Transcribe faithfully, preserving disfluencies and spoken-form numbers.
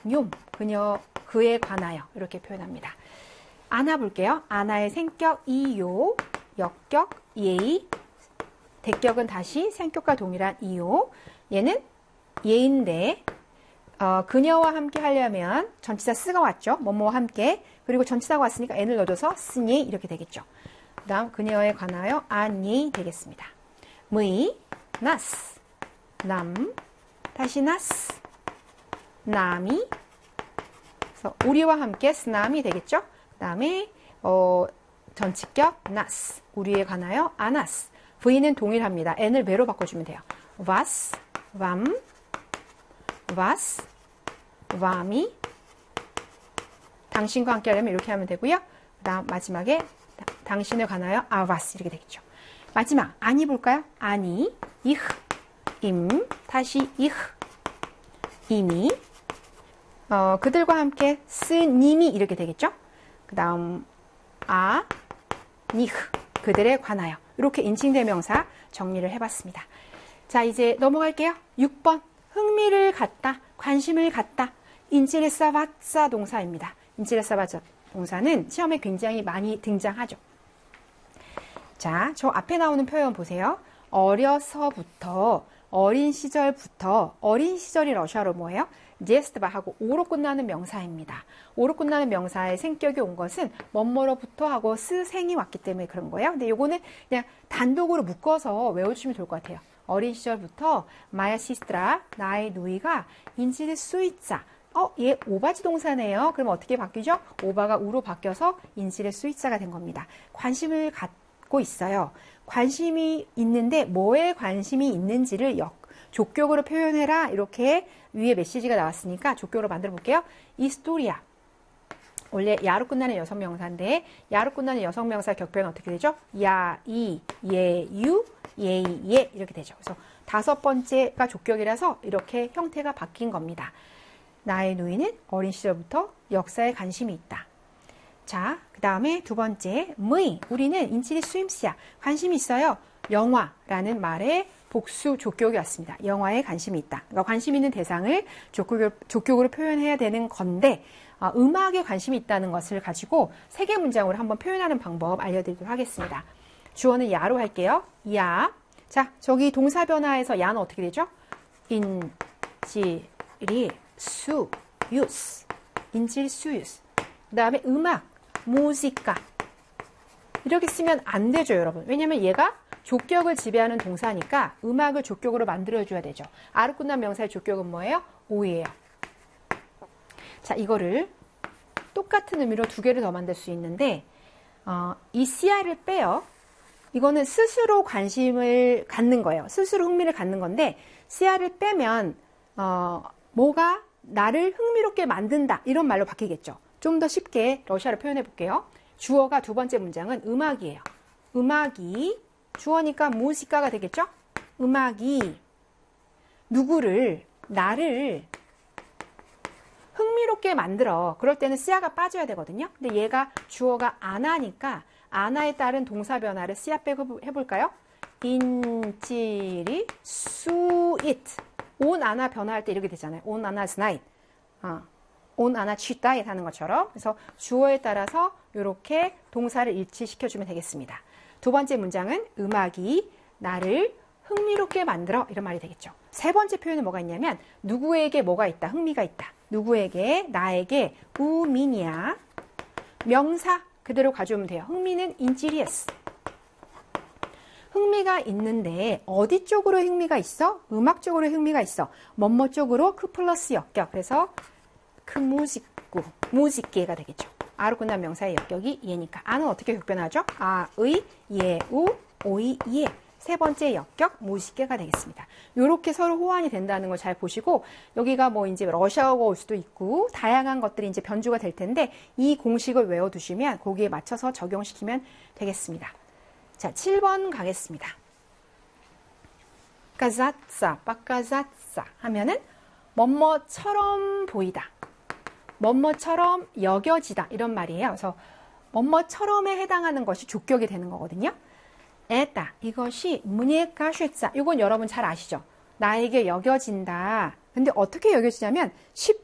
뇽, 그녀, 그에 관하여 이렇게 표현합니다. 아나 볼게요. 아나의 생격 이요, 역격 예의, 대격은 다시 생격과 동일한 이요. 얘는 예인데 어, 그녀와 함께 하려면 전치사 쓰가 왔죠. 뭐뭐와 함께. 그리고 전치사가 왔으니까 n을 넣어줘서 쓰니 이렇게 되겠죠. 그 다음 그녀에 관하여 아니 되겠습니다. 의, 나스, 남, 다시 나스, 남이, 그래서 우리와 함께 스남이 되겠죠. 그 다음에 어, 전치격 나스, 우리에 관하여 아나스. v는 동일합니다. n을 배로 바꿔주면 돼요. was, vam, was, vam이, 당신과 함께 하려면 이렇게 하면 되고요. 그 다음 마지막에 당신에 관하여 아와스 이렇게 되겠죠. 마지막 아니 볼까요? 아니, 이흐, 임, 다시 이흐, 이미, 어, 그들과 함께 스님이 이렇게 되겠죠. 그 다음 아, 니흐, 그들에 관하여 이렇게 인칭대명사 정리를 해봤습니다. 자, 이제 넘어갈게요. 육 번 흥미를 갖다, 관심을 갖다, 인치레사바자 동사입니다. 인치레사바자 동사는 시험에 굉장히 많이 등장하죠. 자, 저 앞에 나오는 표현 보세요. 어려서부터, 어린 시절부터, 어린 시절이 러시아로 뭐예요? 제스트바하고 오로 끝나는 명사입니다. 오로 끝나는 명사의 생격이 온 것은 뭐뭐로부터 하고 스생이 왔기 때문에 그런 거예요. 근데 요거는 그냥 단독으로 묶어서 외워주시면 좋을 것 같아요. 어린 시절부터 마야 시스트라, 나의 누이가 인지를 수이자, 어, 얘 오바지 동사네요. 그러면 어떻게 바뀌죠? 오바가 우로 바뀌어서 인지를 수이자가 된 겁니다. 관심을 갖고 있어요. 관심이 있는데 뭐에 관심이 있는지를 역, 족격으로 표현해라. 이렇게 위에 메시지가 나왔으니까 족격으로 만들어 볼게요. 이스토리아. 원래 야로 끝나는 여성명사인데 야로 끝나는 여성명사 격표는 어떻게 되죠? 야, 이, 예, 유, 예이, 예 이렇게 되죠. 그래서 다섯 번째가 족격이라서 이렇게 형태가 바뀐 겁니다. 나의 누이는 어린 시절부터 역사에 관심이 있다. 자, 그 다음에 두 번째, 의. 우리는 인치리 수임씨야. 관심이 있어요. 영화라는 말에 복수 족격이 왔습니다. 영화에 관심이 있다. 그러니까 관심 있는 대상을 족격으로, 족격으로 표현해야 되는 건데 어, 음악에 관심이 있다는 것을 가지고 세 개 문장으로 한번 표현하는 방법 알려드리도록 하겠습니다. 주어는 야로 할게요. 야. 자, 저기 동사 변화에서 야는 어떻게 되죠? 인지리 수 유스. 인지리 수 유스. 그 다음에 음악, 무지까. 이렇게 쓰면 안 되죠, 여러분. 왜냐면 얘가 족격을 지배하는 동사니까 음악을 족격으로 만들어줘야 되죠. 아로 끝난 명사의 족격은 뭐예요? 오이예요. 자, 이거를 똑같은 의미로 두 개를 더 만들 수 있는데 어, 이 씨아이를 빼요. 이거는 스스로 관심을 갖는 거예요. 스스로 흥미를 갖는 건데 씨아이를 빼면 어, 뭐가 나를 흥미롭게 만든다 이런 말로 바뀌겠죠. 좀 더 쉽게 러시아로 표현해 볼게요. 주어가 두 번째 문장은 음악이에요. 음악이 주어니까 무시가가 되겠죠? 음악이 누구를, 나를 흥미롭게 만들어. 그럴 때는 씨아가 빠져야 되거든요. 근데 얘가 주어가 아나니까 아나에 따른 동사 변화를 씨아 빼고 해볼까요? 인치리 수잇. 온 아나 변화할 때 이렇게 되잖아요. 온 아나 스나잇. 어. 온 아나 취따잇 하는 것처럼. 그래서 주어에 따라서 이렇게 동사를 일치시켜주면 되겠습니다. 두 번째 문장은 음악이 나를 흥미롭게 만들어 이런 말이 되겠죠. 세 번째 표현은 뭐가 있냐면 누구에게 뭐가 있다, 흥미가 있다. 누구에게, 나에게, 우민이야. 명사 그대로 가져오면 돼요. 흥미는 인지리에스. 흥미가 있는데 어디 쪽으로 흥미가 있어? 음악 쪽으로 흥미가 있어. 뭐뭐 쪽으로 크 플러스 역격. 그래서 크 무직구, 무직계가 되겠죠. 아로 끝난 명사의 역격이 예니까. 아는 어떻게 격변하죠? 아, 의, 예, 우, 오이, 예. 세 번째 역격, 무식계가 되겠습니다. 이렇게 서로 호환이 된다는 걸 잘 보시고, 여기가 뭐 이제 러시아어가 올 수도 있고, 다양한 것들이 이제 변주가 될 텐데, 이 공식을 외워두시면 거기에 맞춰서 적용시키면 되겠습니다. 자, 칠 번 가겠습니다. 까자짜, 빠까자짜 하면은, 뭐뭐처럼 보이다. 뭐뭐처럼 여겨지다. 이런 말이에요. 그래서, 뭐뭐처럼에 해당하는 것이 족격이 되는 거거든요. 에따, 이것이 문예 가슈자. 이건 여러분 잘 아시죠? 나에게 여겨진다. 근데 어떻게 여겨지냐면 쉽게